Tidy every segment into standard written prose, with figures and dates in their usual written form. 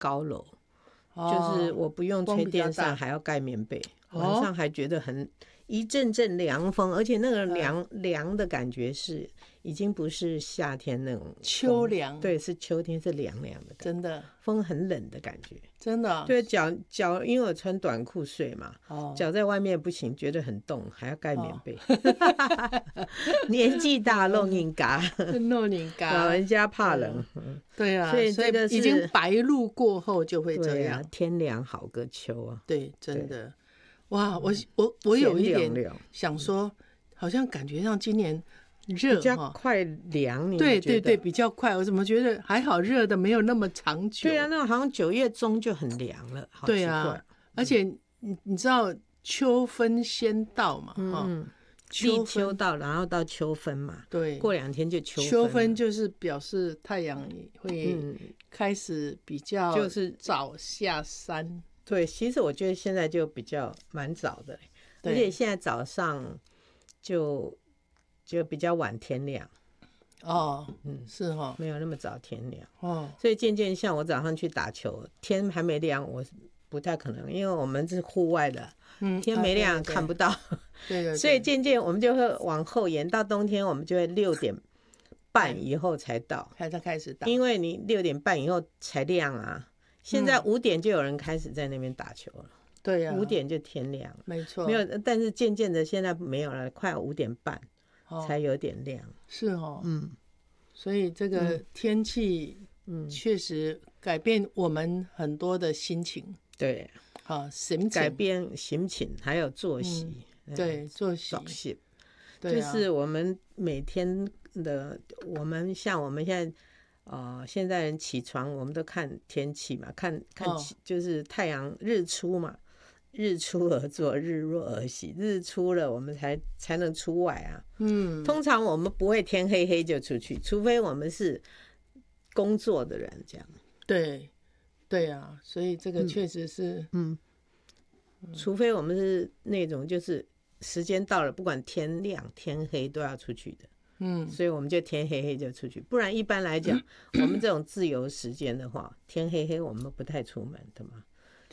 高楼，就是我不用吹电扇，还要盖棉被，晚上还觉得一阵阵凉风，而且那个凉的感觉是已经不是夏天那种秋凉， 对，是秋天，是凉凉的感觉， 真的风很冷的感觉， 真的。 对，脚因为我穿短裤睡嘛，脚在外面不行，觉得很冻，还要盖棉被。年纪大弄人家，老人家怕冷， 对啊， 所以这个已经白露过后就会这样， 天凉好个秋啊！ 对，真的。哇，我有一点想说，好像感觉上今年热比较快凉， 对对对，比较快。我怎么觉得还好，热的没有那么长久。 对啊，那好像9月中就很凉了，好奇怪。 对啊，而且你知道秋分先到嘛？ 立秋到，然后到秋分嘛。 对， 过2天就秋分。 秋分就是表示太阳会开始比较就是早下山。 对，其实我觉得现在就蛮早的，而且现在早上就比较晚天亮。 是哦， 没有那么早天亮所以渐渐像我早上去打球，天还没亮，我不太可能，因为我们是户外的，天没亮看不到， 对， 所以渐渐我们就会往后延，到冬天我们就会6点半以后才到， 才开始打， 因为你6点半以后才亮啊。现在5点就有人开始在那边打球了， 对呀，5 点就天亮了， 没错， 没有，但是渐渐的现在没有了，快5点半才有点亮， 是哦，所以这个天气确实改变我们很多的心情， 对，改变心情，还有作息， 对，作息， 就是我们每天的，像我们现在人起床，我们都看天气嘛，看就是太阳日出嘛，日出而作，日落而息，日出了我们才能出外啊。通常我们不会天黑黑就出去，除非我们是工作的人这样。 对啊，所以这个确实是， 除非我们是那种就是时间到了，不管天亮天黑都要出去的。所以我们就天黑黑就出去，不然一般来讲，我们这种自由时间的话，天黑黑我们不太出门的嘛。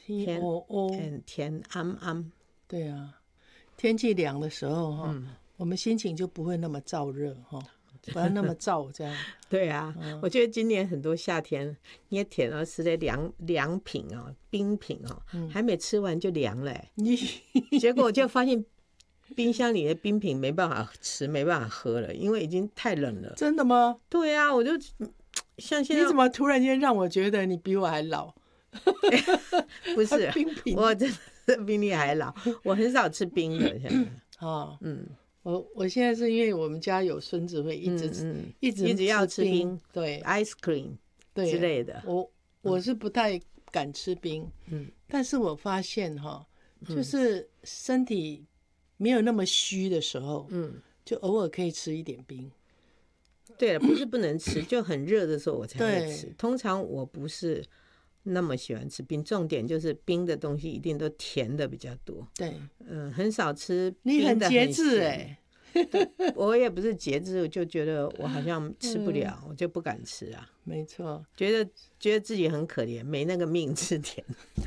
天暗暗。 对啊，天气凉的时候我们心情就不会那么燥热不要那么燥这样。 对啊，我觉得今年很多夏天也甜了，吃的凉品冰品还没吃完就凉了结果我就发现。冰箱里的冰品没办法吃，没办法喝了，因为已经太冷了。 真的吗？ 对啊，我就像现在， 你怎么突然间让我觉得你比我还老？ 不是， 冰品我真的比你还老。我很少吃冰的，现在。 我现在是因为我们家有孙子会一直要吃冰， 对 ，ice cream 之类的。 我是不太敢吃冰，但是我发现就是身体没有那么虚的时候，就偶尔可以吃一点冰。 对了，不是不能吃，就很热的时候我才会吃。通常我不是那么喜欢吃冰，重点就是冰的东西一定都甜的比较多。 对， 很少吃冰的。 你很节制我也不是节制，我就觉得我好像吃不了，我就不敢吃啊。 没错， 觉得自己很可怜，没那个命吃甜。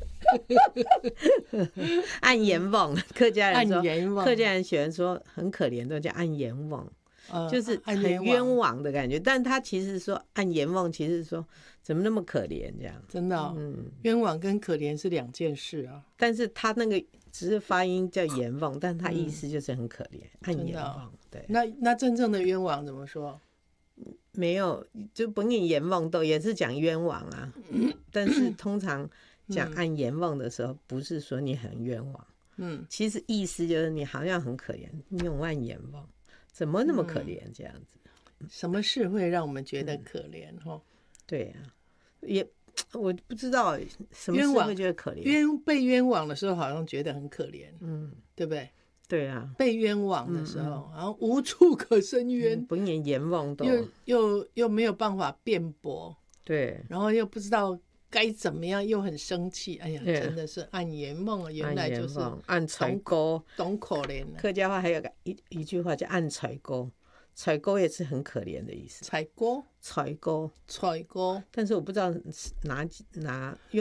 按阎王，客家人喜欢说很可怜，都叫按阎王，就是很冤枉的感觉。但他其实说按阎王，其实说怎么那么可怜这样。 真的冤枉跟可怜是2件事啊。 但是他那个只是发音叫阎王，但他意思就是很可怜，按阎王。对， 那真正的冤枉怎么说？ 没有，就本引阎王都也是讲冤枉啊，但是通常讲按阎王的时候，不是说你很冤枉，其实意思就是你好像很可怜，你用按阎王，怎么那么可怜这样子？ 什么事会让我们觉得可怜？ 对啊，也我不知道什么事会觉得可怜。 被冤枉的时候，好像觉得很可怜，对不对？ 对啊， 被冤枉的时候，然后无处可伸冤， 本引阎王都又没有办法辩驳， 对， 然后又不知道该怎么样，又很生气。哎呀，真的是按阎王，原来就是按柴锅， 懂可怜。 客家话还有一句话叫按柴锅， 采沟也是很可怜的意思。 采沟， 采沟， 采沟， 但是我不知道哪